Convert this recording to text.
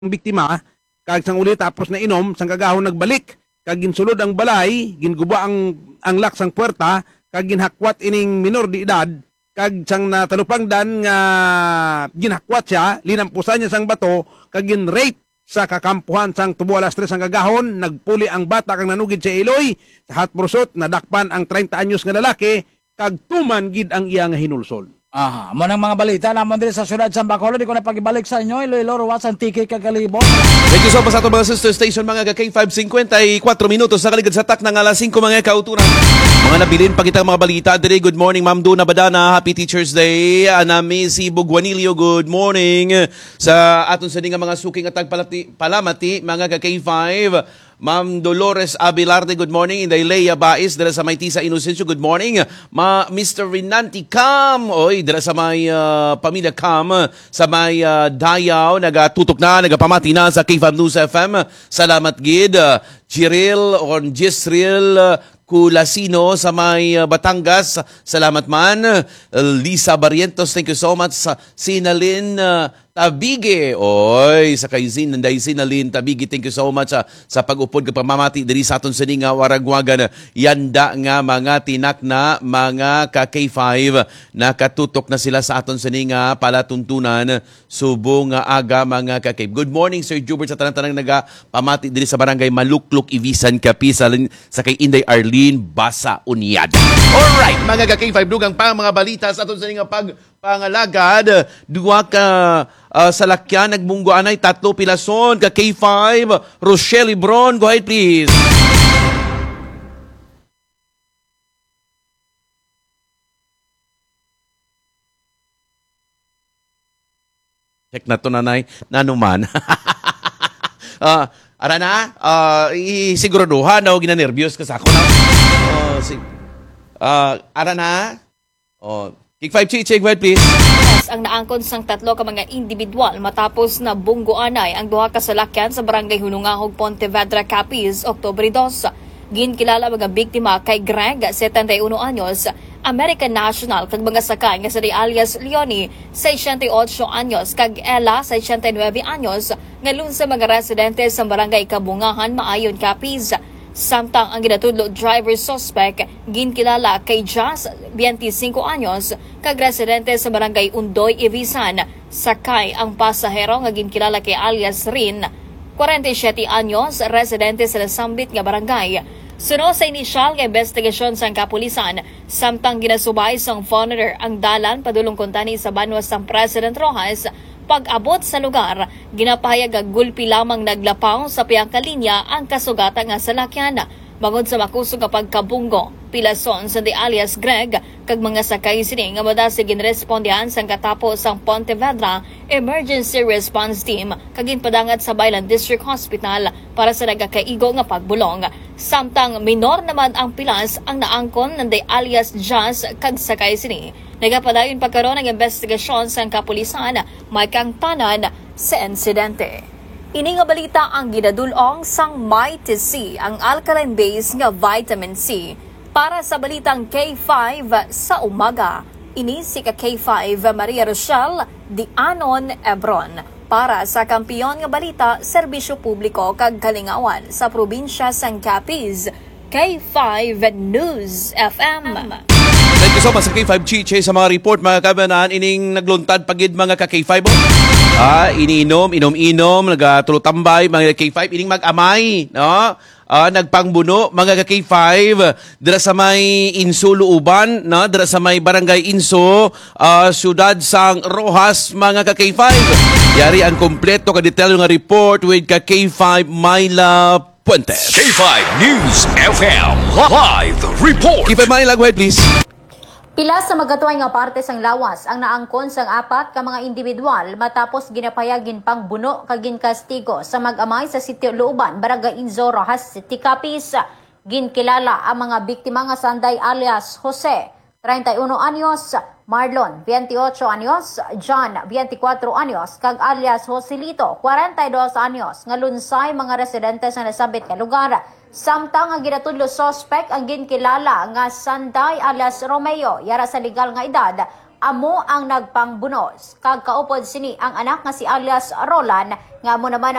biktima kag sang uli tapos na inom sang kagahon nagbalik kag ginsulod ang balay ginguba ang lock sang puwerta kag ginhakwat ining minor di edad kag sang natalupangdan nga ginhakwat siya linampusan niya sang bato kag ginrape sa kakampuhan sang tubo alas 3 sang kagahon nagpuli ang bata kag nanugid sa iloy sa hatprosot nadakpan ang 30 anyos nga lalaki kag tuman gid ang iya nga hinulsol. Aha, mo ng mga balita naman din sa syudad sa Bacolod, di ko na pagibalik sa inyo, Iloilo, Ruwas, Antique, Kagalibo. Thank you so much sa itong mga sister station, mga K554 minutos sa kaligid sa tak ng alas 5 mga kautunan. Mga nabilin pa kitang mga balita today. Good morning, Ma'am Duna Badana. Happy Teacher's Day. Anami si Bugwanilio, good morning. Sa aton sa mga suking at palamati, mga K5. Ma'am Dolores Abelarde, good morning. Inday Leia Bais, dala sa may Tisa Inocencio, good morning. Mr. Renanti Cam, oy, dala sa may pamilya Cam, sa may Dayaw, nagatutok na, nagapamati na sa K5 News FM. Salamat gid. Jiril or Gisril Culasino sa may Batangas, salamat man. Lisa Barrientos, thank you so much. Sinalin Tabige, oy, sa kay Sinalin Tabige, thank you so much sa pag-upod ka pamamati diri sa aton sining waragwagan. Yanda nga mga tinak na mga ka-K5 nakatutok na sila sa aton sining palatuntunan subong aga mga ka-K. Good morning Sir Jubert sa tanang nagapamati diri sa barangay Maluklok, Ibisan, Kapisalin sa kay Inday Arlene Basa Unyad. Alright, mga ka-K5, dugang pa mga balita sa aton sining pangalagad. Duwa ka salakyan nagbunggo anay tatlo pilason ka K5 Rochelle Lebron, go ahead please. Check na to nanay nanuman. Ara na isiguraduhan na ginanervyos ka sa ako na. Ara na. K5 check, go ahead please. Ang naangkon sang tatlo ka mga individual matapos na bunggoanay ang duha ka salakyan sa barangay Hunungahog, Pontevedra, Capiz, Oktubre 2. Ginkilala mga biktima kay Greg, 71 anyos, American national, kag mga sakay nga sa alias Leonie, 68 anyos, kag Ella, 69 anyos, ngalun sa mga residente sa barangay Kabungahan, Maayon, Capiz. Samtang ang ginatudlo driver suspect ginkilala kay Jazz, 25 anyos, kag residente sa barangay Undoy, Ibisan. Sakay ang pasahero nga ginkilala kay alias Rin, 47 anyos, residente sa Lasambit nga barangay. Suno sa inisyal nga investigasyon sa kapulisan, samtang ginasubay sang phoneder ang dalan padulong kuntani sa banwas sang President Rojas. Pag-abot sa lugar, ginapahayag ang gulpi lamang naglapaw sa piyang kalinya ang kasugatan nga salakyan. Bangod sa makusog nga pagkabunggo, pilason sa di alias Greg, kag mga sakay sini nga madasi ginrespondihan sang katapos ang Pontevedra Emergency Response Team kag ginpadangat sa Baylan District Hospital para sa nagakaigo nga pagbulong. Samtang minor naman ang pilas ang naangkon ng di alias Jazz kag sakay sini. Nagapadayon pagkaroon ng investigasyon sa kapulisan, may kangtanan sa insidente. Ini nga balita ang ginadulong sang Mighty C, ang alkaline base nga vitamin C. Para sa balitang K5 sa umaga, ini si ka K5 Maria Rochelle Dianon Ebron. Para sa kampiyon nga balita, serbisyo publiko kag kalingawan sa probinsya sang Capiz, K5 News FM. Thank you so much sa K5 Chiche sa mga report mga kabanan ining nagluntad pagid mga ka K5. Iniinom, nagatulotambay mga K5 ining mag-amay, no? Nagpangbuno mga ka K5 dira sa may Inso Luuban, no? Dira sa may Barangay Inso, siyudad sang Rojas mga ka K5. Yari ang kompleto ka detail nga report with ka K5 Myla Puentes. K5 News FM Live Report. K5 Myla, go ahead please. Pila sa magatuay nga parte sang lawas ang naangkon sang apat ka mga individual matapos ginapayagin pang buno kagin kastigo sa mag-amay sa Sitio Luuban, Barangay Inzo, Rojas City, Capiz. Ginkilala ang mga biktima nga sanday alias Jose, 31 anyos, Marlon, 28 anyos, John, 24 anyos, kag alias Joselito, 42 anyos, nga lunsay mga residente sa nasabit nga lugar. Samtang ang ginatudlo suspect ang ginkilala nga sanday alias Romeo, yara sa legal nga edad, amo ang nagpangbunos. Kag kaupod sini ang anak nga si alias Roland nga amo naman